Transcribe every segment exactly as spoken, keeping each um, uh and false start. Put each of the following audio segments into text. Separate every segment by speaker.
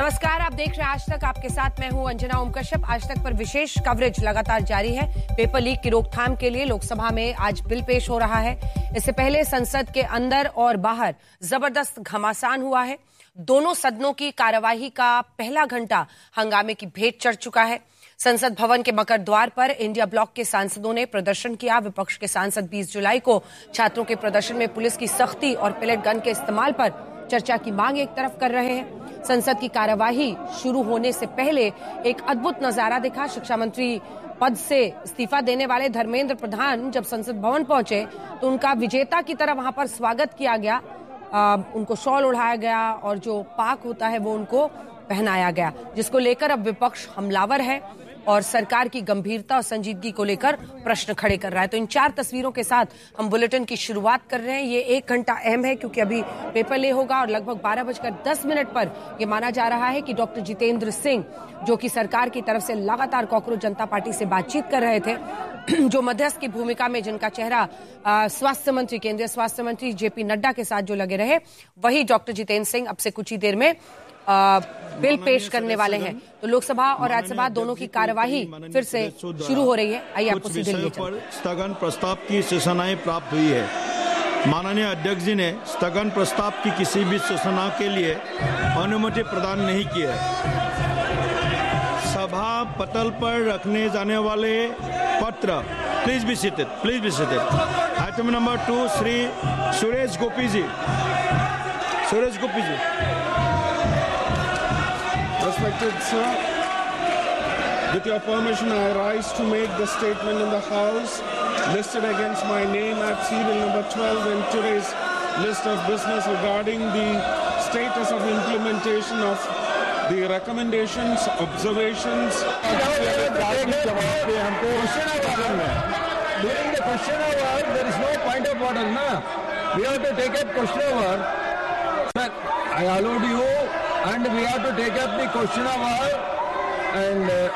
Speaker 1: नमस्कार, आप देख रहे हैं आज तक। आपके साथ मैं हूं अंजना ओम कश्यप। आज तक पर विशेष कवरेज लगातार जारी है। पेपर लीक की रोकथाम के लिए लोकसभा में आज बिल पेश हो रहा है। इससे पहले संसद के अंदर और बाहर जबरदस्त घमासान हुआ है। दोनों सदनों की कार्यवाही का पहला घंटा हंगामे की भेंट चढ़ चुका है। संसद भवन के मकर द्वार पर इंडिया ब्लॉक के सांसदों ने प्रदर्शन किया। विपक्ष के सांसद बीस जुलाई को छात्रों के प्रदर्शन में पुलिस की सख्ती और पेलेट गन के इस्तेमाल पर चर्चा की मांग एक तरफ कर रहे हैं। संसद की कार्यवाही शुरू होने से पहले एक अद्भुत नजारा दिखा। शिक्षा मंत्री पद से इस्तीफा देने वाले धर्मेंद्र प्रधान जब संसद भवन पहुंचे तो उनका विजेता की तरह वहां पर स्वागत किया गया। आ, उनको शॉल उड़ाया गया और जो पाक होता है वो उनको पहनाया गया, जिसको लेकर अब विपक्ष हमलावर है और सरकार की गंभीरता और संजीदगी को लेकर प्रश्न खड़े कर रहा है। तो इन चार तस्वीरों के साथ हम बुलेटिन की शुरुआत कर रहे हैं। ये एक घंटा अहम है क्योंकि अभी पेपर ले होगा और लगभग बारह बजकर दस मिनट पर यह माना जा रहा है कि डॉक्टर जितेंद्र सिंह, जो कि सरकार की तरफ से लगातार कॉकरोच जनता पार्टी से बातचीत कर रहे थे, जो मध्यस्थ की भूमिका में जिनका चेहरा स्वास्थ्य मंत्री, केंद्रीय स्वास्थ्य मंत्री जेपी नड्डा के साथ जो लगे रहे, वही डॉक्टर जितेंद्र सिंह अब से कुछ ही देर में आ, बिल पेश करने वाले हैं। तो लोकसभा और राज्यसभा दोनों की कार्यवाही फिर से शुरू हो रही है। आइए आपको सीधे ले चलते हैं।
Speaker 2: स्थगन प्रस्ताव की सूचनाएं प्राप्त हुई है। माननीय अध्यक्ष जी ने स्थगन प्रस्ताव की किसी भी सूचना के लिए अनुमति प्रदान नहीं की है। सभा पटल पर रखने जाने वाले पत्र, please be seated, please be seated. Item number two, Shri Suresh Gopi ji, Suresh Gopi ji.
Speaker 3: Respected sir, with your permission, I rise to make the statement in the House listed against my name at serial number twelve in today's list of business regarding the status of implementation of the recommendations, observations.
Speaker 4: During the question hour, there is no point of order, na? We have to take up question hour. Sir, I allowed you. And we have to take up the question hour and uh,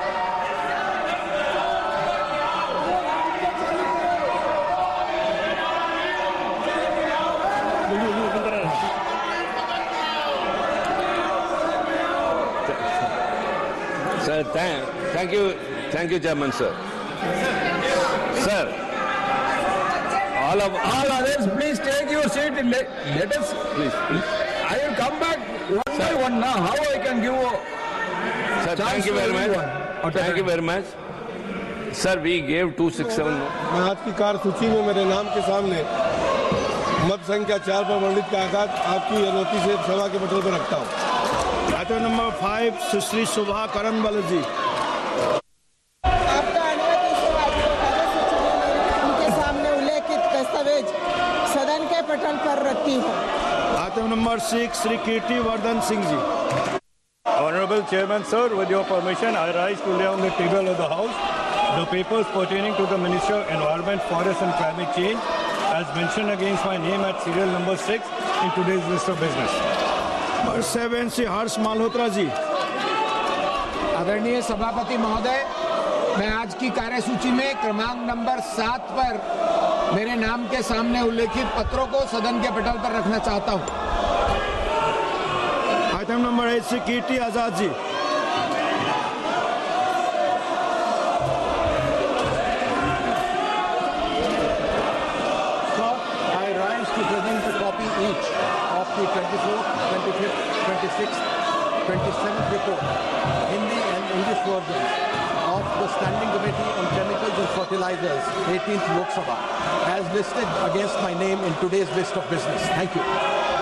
Speaker 5: Sir, thank, thank you, thank you, Chairman, sir. Sir, all of
Speaker 4: all others, please take your seat. Let, let us,
Speaker 5: please, please.
Speaker 4: I will come back one by one now. How I can give a
Speaker 5: Sir, thank you very much. Thank you very much. Sir, we gave two six seven.
Speaker 6: मैं आज की कार्यसूची में मेरे नाम के सामने मत संख्या चार पर वर्णित कागजात आपकी अनुमति से सभा के पटल पर रखता हूँ।
Speaker 2: आइटम नंबर फाइव, सुश्री शोभा करनवाल जी।
Speaker 7: आपका अनुमति से उनके सामने उल्लेखित दस्तावेज सदन के पटल पर रखती हूँ।
Speaker 2: Item number six, Shri Kirti Vardhan Singh ji.
Speaker 8: Honorable Chairman, sir, with your permission, I rise to lay on the table of the House the papers pertaining to the Ministry of Environment, Forest and Climate Change, as mentioned against my name at serial number six in today's list of business.
Speaker 2: Number seven, Shri Harsh मालहोत्रा जी।
Speaker 9: आदरणीय सभापति महोदय, मैं आज की कार्यसूची में क्रमांक number सात पर मेरे नाम के सामने उल्लेखित पत्रों को सदन के पटल पर रखना चाहता हूं।
Speaker 2: Item number eight, Shri Kirti Azad ji.
Speaker 10: I rise to present a copy each of the twenty-fourth, twenty-fifth, twenty-sixth, twenty-seventh report, Hindi and English versions of the Standing Committee on Chemicals and Fertilizers, eighteenth Lok Sabha, as listed against my name in today's list of business. Thank you.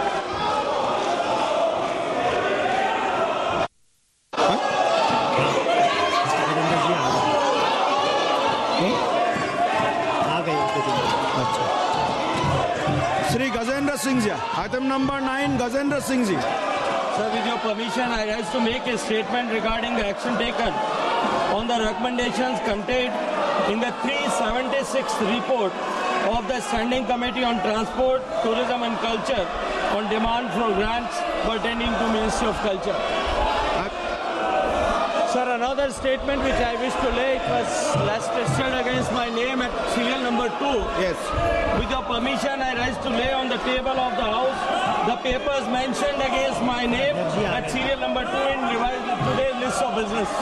Speaker 2: Shri Gajendra Singh ji. Item number nine, Gajendra Singh ji.
Speaker 11: Sir, with your permission, I rise to make a statement regarding the action taken on the recommendations contained in the three hundred seventy-sixth report of the Standing Committee on Transport, Tourism and Culture on demand for grants pertaining to Ministry of Culture. Sir, another statement which I wish to lay, it was last listed against my name at serial number two.
Speaker 2: Yes.
Speaker 11: With your permission, I rise to lay on the table of the House the papers mentioned against my name at serial number two in revised today's list of business.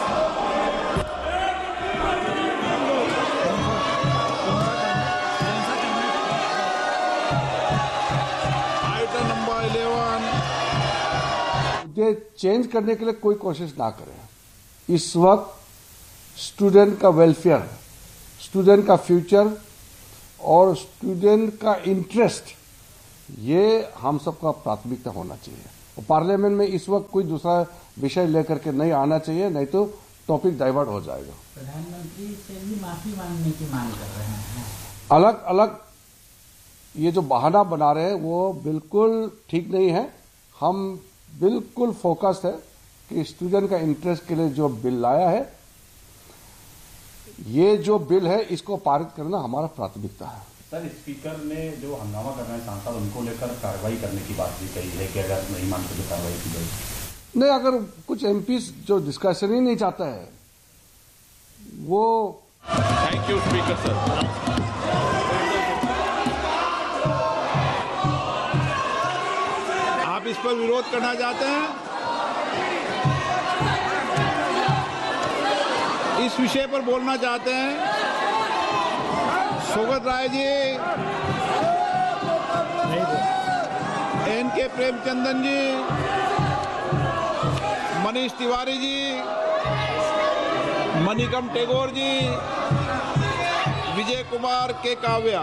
Speaker 3: Item number eleven.
Speaker 12: ये change करने के लिए कोई कोशिश ना करें। इस वक्त स्टूडेंट का वेलफेयर, स्टूडेंट का फ्यूचर और स्टूडेंट का इंटरेस्ट, ये हम सबका प्राथमिकता होना चाहिए। और पार्लियामेंट में इस वक्त कोई दूसरा विषय लेकर के नहीं आना चाहिए, नहीं तो टॉपिक डाइवर्ट हो जाएगा।
Speaker 13: प्रधानमंत्री से भी माफी मांगने की मांग कर रहे हैं।
Speaker 12: अलग अलग ये जो बहाना बना रहे हैं वो बिल्कुल ठीक नहीं है। हम बिल्कुल फोकस्ड है कि स्टूडेंट का इंटरेस्ट के लिए जो बिल लाया है, ये जो बिल है इसको पारित करना हमारा प्राथमिकता है।
Speaker 14: सर, स्पीकर ने जो हंगामा कर रहे हैं सांसद, उनको लेकर कार्रवाई करने की बात भी कही है कि अगर नहीं मानते तो कार्रवाई की जाएगी।
Speaker 12: नहीं, अगर कुछ एमपी जो डिस्कशन ही नहीं चाहता है वो।
Speaker 3: Thank you speaker sir. आप इस पर विरोध करना चाहते हैं? इस विषय पर बोलना चाहते हैं? सोगत राय जी, एन के प्रेमचंदन जी, मनीष तिवारी जी, मणिकम टेगोर जी, विजय कुमार के काव्या।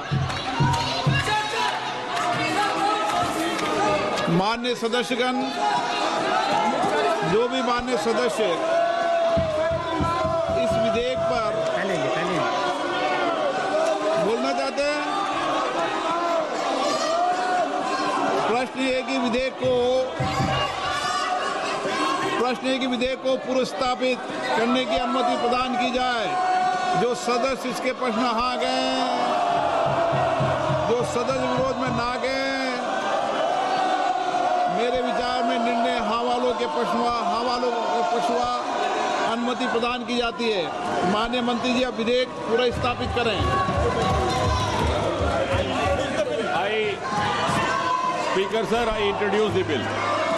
Speaker 3: माननीय सदस्यगण, जो भी माननीय सदस्य इस विधेयक पर बोलना चाहते हैं, प्रश्न ये कि विधेयक को प्रश्न ये कि विधेयक को पुरस्तापित करने की अनुमति प्रदान की जाए। जो सदस्य इसके पक्ष में हाँ गए, जो सदस्य विरोध में ना गए, मेरे विचार में निर्णय हाँ वालों के पक्ष में हाँ वालों के पक्ष में अनुमति प्रदान की जाती है। माननीय मंत्री जी, अब विधेयक पूरा स्थापित करें।
Speaker 15: आई speaker sir, I introduce the bill.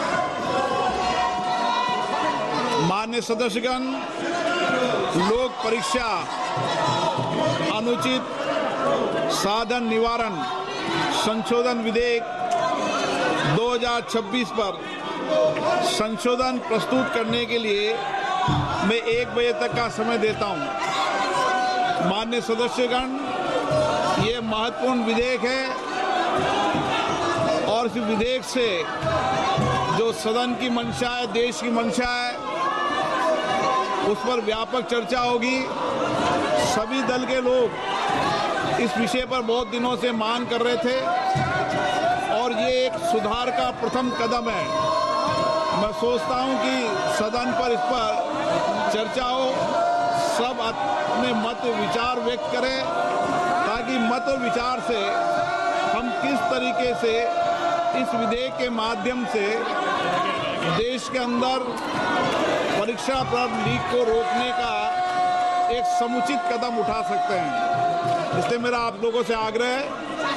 Speaker 3: माननीय सदस्यगण, लोक परीक्षा अनुचित साधन निवारण संशोधन विधेयक दो हज़ार छब्बीस पर संशोधन प्रस्तुत करने के लिए मैं एक बजे तक का समय देता हूं। माननीय सदस्यगण, ये महत्वपूर्ण विधेयक है और इस विधेयक से जो सदन की मंशा है, देश की मंशा है, उस पर व्यापक चर्चा होगी। सभी दल के लोग इस विषय पर बहुत दिनों से मांग कर रहे थे और ये एक सुधार का प्रथम कदम है। मैं सोचता हूं कि सदन पर इस पर चर्चा हो, सब अपने मत विचार व्यक्त करें, ताकि मत और विचार से हम किस तरीके से इस विधेयक के माध्यम से देश के अंदर परीक्षा पर लीक को रोकने का एक समुचित कदम उठा सकते हैं। इसलिए मेरा आप लोगों से आग्रह है,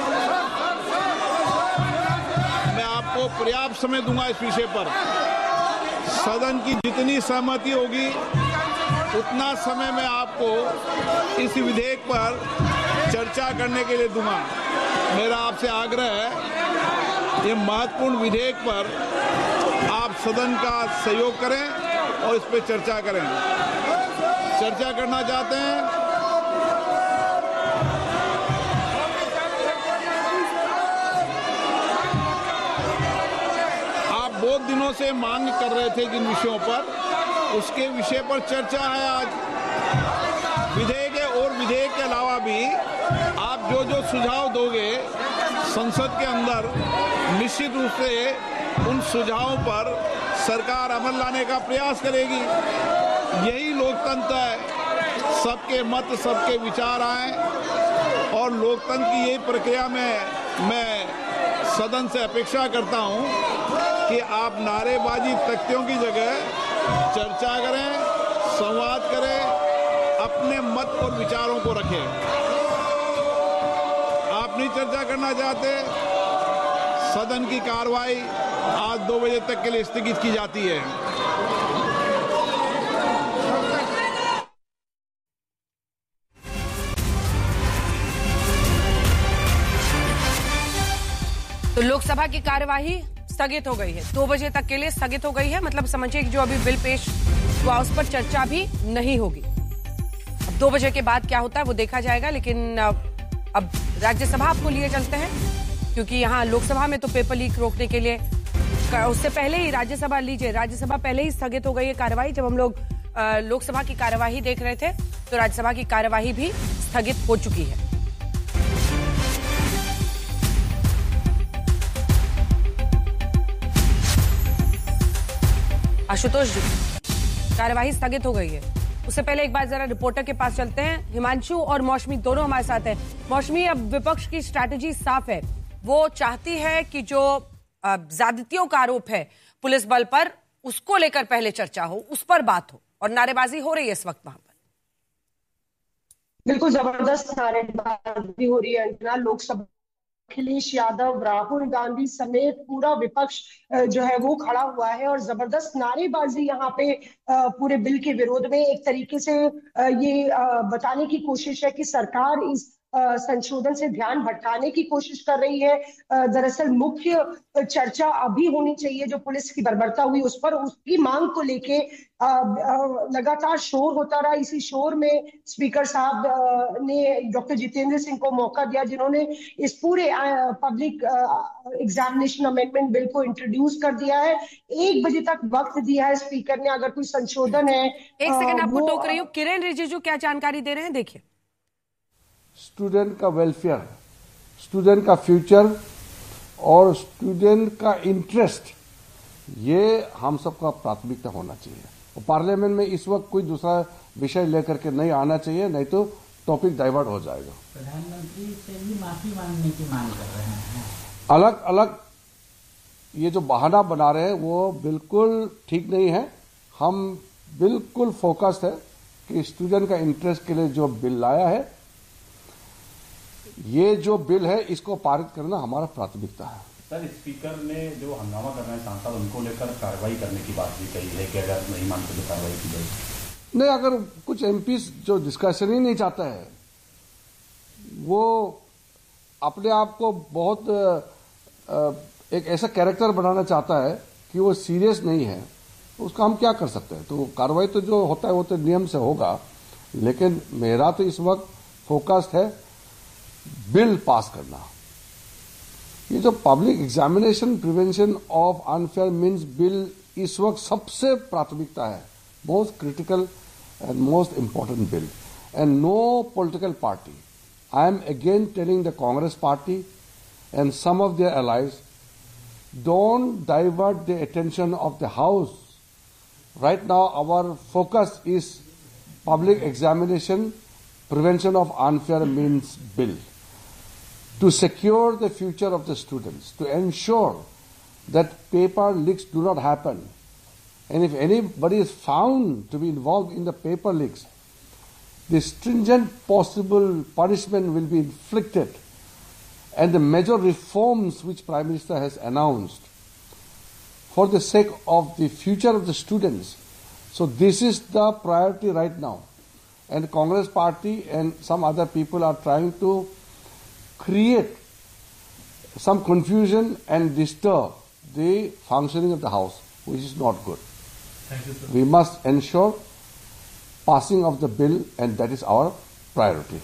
Speaker 3: मैं आपको पर्याप्त समय दूंगा इस विषय पर। सदन की जितनी सहमति होगी उतना समय मैं आपको इस विधेयक पर चर्चा करने के लिए दूंगा। मेरा आपसे आग्रह है, ये महत्वपूर्ण विधेयक पर आप सदन का सहयोग करें और इस पर चर्चा करें। चर्चा करना चाहते हैं? आप बहुत दिनों से मांग कर रहे थे जिन विषयों पर, उसके विषय पर चर्चा है आज। विधेयक और विधेयक के अलावा भी आप जो जो सुझाव दोगे संसद के अंदर, निश्चित रूप से उन सुझावों पर सरकार अमल लाने का प्रयास करेगी। यही लोकतंत्र है, सबके मत सबके विचार आए, और लोकतंत्र की यही प्रक्रिया में मैं सदन से अपेक्षा करता हूं कि आप नारेबाजी तख्तियों की जगह चर्चा करें, संवाद करें, अपने मत और विचारों को रखें। आप नहीं चर्चा करना चाहते, सदन की कार्रवाई आज दो बजे तक के लिए स्थगित की जाती है।
Speaker 1: तो लोकसभा की कार्यवाही स्थगित हो गई है, दो बजे तक के लिए स्थगित हो गई है। मतलब समझिए कि जो अभी बिल पेश हुआ उस पर चर्चा भी नहीं होगी। अब दो बजे के बाद क्या होता है वो देखा जाएगा। लेकिन अब राज्यसभा आपको लिए चलते हैं, क्योंकि यहाँ लोकसभा में तो पेपर लीक रोकने के लिए उससे पहले ही राज्यसभा लीजिए राज्यसभा पहले ही स्थगित हो गई है कार्यवाही। जब हम लोग लोकसभा की कार्यवाही देख रहे थे तो राज्यसभा की कार्यवाही भी स्थगित हो चुकी है। आशुतोष जी, कार्यवाही स्थगित हो गई है। उससे पहले एक बार जरा रिपोर्टर के पास चलते हैं। हिमांशु और मौसमी दोनों हमारे साथ हैं। मौसमी, अब विपक्ष की स्ट्रैटेजी साफ है, वो चाहती है कि जो ज्यादतियों का आरोप है पुलिस बल पर, उसको लेकर पहले चर्चा हो, उस पर बात हो, और नारेबाजी हो रही है इस वक्त वहां पर।
Speaker 16: बिल्कुल जबरदस्त नारेबाजी हो रही है अंजना। लोकसभा अखिलेश यादव, राहुल गांधी समेत पूरा विपक्ष जो है वो खड़ा हुआ है और जबरदस्त नारेबाजी यहाँ पे पूरे बिल के विरोध में। एक तरीके से ये बताने की कोशिश है कि सरकार इस संशोधन से ध्यान भटकाने की कोशिश कर रही है। दरअसल मुख्य चर्चा अभी होनी चाहिए जो पुलिस की बर्बरता हुई उस पर, उसकी मांग को लेके लगातार शोर होता रहा। इसी शोर में स्पीकर साहब ने डॉक्टर जितेंद्र सिंह को मौका दिया, जिन्होंने इस पूरे पब्लिक एग्जामिनेशन अमेंडमेंट बिल को इंट्रोड्यूस कर दिया है। एक बजे तक वक्त दिया है स्पीकर ने, अगर कोई संशोधन है।
Speaker 1: एक सेकंड आपको टोक रही हूँ, किरेन रिजिजू क्या जानकारी दे रहे हैं, देखिए।
Speaker 12: स्टूडेंट का वेलफेयर, स्टूडेंट का फ्यूचर और स्टूडेंट का इंटरेस्ट, ये हम सबका प्राथमिकता होना चाहिए। और पार्लियामेंट में इस वक्त कोई दूसरा विषय लेकर के नहीं आना चाहिए, नहीं तो टॉपिक डाइवर्ट हो जाएगा।
Speaker 13: प्रधानमंत्री से भी माफी मांगने की मांग कर रहे हैं।
Speaker 12: अलग अलग ये जो बहाना बना रहे हैं वो बिल्कुल ठीक नहीं है। हम बिल्कुल फोकस्ड है कि स्टूडेंट का इंटरेस्ट के लिए जो बिल लाया है, ये जो बिल है इसको पारित करना हमारा प्राथमिकता है।
Speaker 14: सर, स्पीकर ने जो हंगामा कर रहे हैं सांसद, उनको लेकर कार्रवाई करने की बात भी कही है कि अगर नहीं मानते तो कार्रवाई की जाएगी।
Speaker 12: नहीं, अगर कुछ एमपी जो डिस्कशन ही नहीं चाहता है, वो अपने आप को बहुत एक ऐसा कैरेक्टर बनाना चाहता है कि वो सीरियस नहीं है, तो उसका हम क्या कर सकते हैं। तो कार्रवाई तो जो होता है वो तो नियम से होगा, लेकिन मेरा तो इस वक्त फोकस्ड है बिल पास करना। ये जो public examination prevention of unfair means bill इस वक्त सबसे प्राथमिकता है, most critical and most important bill. And no political party, I am again telling the Congress party and some of their allies, don't divert the attention of the House. Right now our focus is public examination prevention of unfair means bill, to secure the future of the students, to ensure that paper leaks do not happen. And if anybody is found to be involved in the paper leaks, the stringent possible punishment will be inflicted, and the major reforms which Prime Minister has announced for the sake of the future of the students. So this is the priority right now. And the Congress party and some other people are trying to create some confusion and disturb the functioning of the House, which is not good.
Speaker 14: Thank you, sir.
Speaker 12: We must ensure passing of the bill, and that is our priority.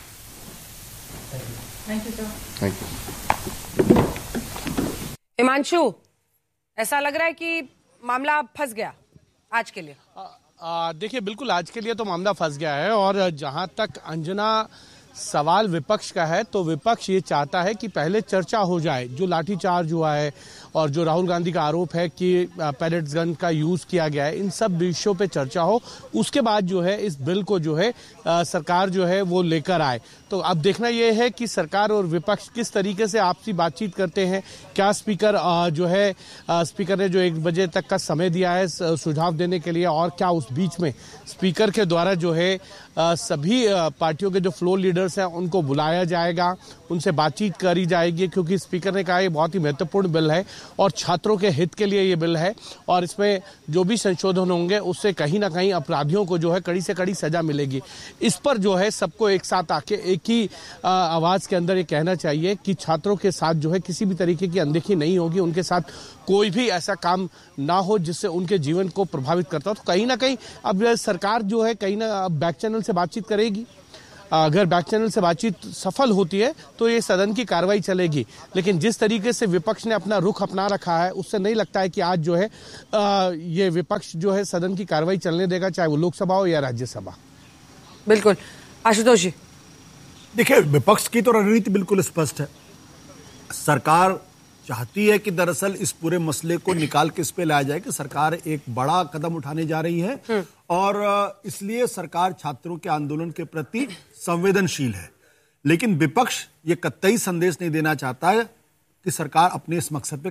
Speaker 13: Thank you, sir.
Speaker 12: Thank you.
Speaker 1: Himanshu, ऐसा लग रहा है कि मामला फंस गया आज के लिए।
Speaker 17: देखिए, बिल्कुल आज के लिए तो मामला फंस गया है। और जहां तक अंजना सवाल विपक्ष का है, तो विपक्ष ये चाहता है कि पहले चर्चा हो जाए। जो लाठीचार्ज हुआ है और जो राहुल गांधी का आरोप है कि पैलेट्स गन का यूज किया गया है, इन सब विषयों पे चर्चा हो, उसके बाद जो है इस बिल को जो है आ, सरकार जो है वो लेकर आए। तो अब देखना ये है कि सरकार और विपक्ष किस तरीके से आपसी बातचीत करते हैं। क्या स्पीकर आ, जो है आ, स्पीकर ने जो एक बजे तक का समय दिया है सुझाव देने के लिए, और क्या उस बीच में स्पीकर के द्वारा जो है आ, सभी आ, पार्टियों के जो फ्लोर लीडर लीडर्स हैं उनको बुलाया जाएगा, उनसे बातचीत करी जाएगी, क्योंकि स्पीकर ने कहा ये बहुत ही महत्वपूर्ण बिल है और छात्रों के हित के लिए ये बिल है और इसमें जो भी संशोधन होंगे उससे कहीं ना कहीं अपराधियों को जो है कड़ी से कड़ी सजा मिलेगी। इस पर जो है सबको एक साथ आके एक ही आवाज के अंदर ये कहना चाहिए कि छात्रों के साथ जो है किसी भी तरीके की अनदेखी नहीं होगी, उनके साथ कोई भी ऐसा काम ना हो जिससे उनके जीवन को प्रभावित करता हो। तो कहीं ना कहीं अब सरकार जो है कहीं ना बैक चैनल से बातचीत करेगी, अगर बैक चैनल से बातचीत सफल होती है तो ये सदन की कार्रवाई चलेगी। लेकिन जिस तरीके से विपक्ष ने अपना रुख अपना रखा है उससे नहीं लगता है कि आज जो है आ, ये विपक्ष जो है सदन की कार्रवाई चलने देगा, चाहे वो लोकसभा हो या राज्यसभा।
Speaker 1: बिल्कुल आशुतोष जी,
Speaker 18: देखिए विपक्ष की तो रणनीति बिल्कुल स्पष्ट है। सरकार चाहती है कि दरअसल इस पूरे मसले को निकाल के इस पे लाया जाए कि सरकार एक बड़ा कदम उठाने जा रही है और इसलिए सरकार छात्रों के आंदोलन के प्रति संवेदनशील है। लेकिन विपक्ष ये कतई संदेश नहीं देना चाहता है कि सरकार अपने इस मकसद पे